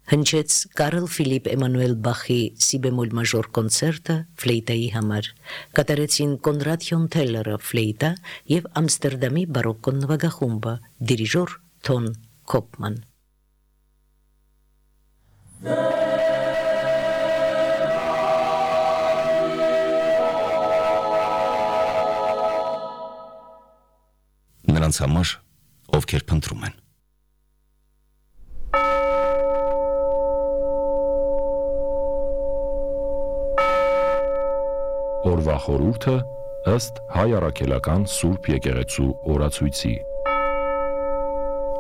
Հնչեց Կարլ Ֆիլիպ Էմանուել Բախի սի բեմոլ մաժոր կոնցերտը ֆլեյտայի համար։ Կատարեցին Կոնրադ Հյոնթելերը ֆլեյտա եւ Ամստերդամի բարոկկո նվագախումբը, դիրիժոր Թոն Քոպման։ Նրանց համար, ովքեր փնտրում են։ Օրվա խորհուրդը ըստ հայ առաքելական Սուրբ եկեղեցու օրացույցի։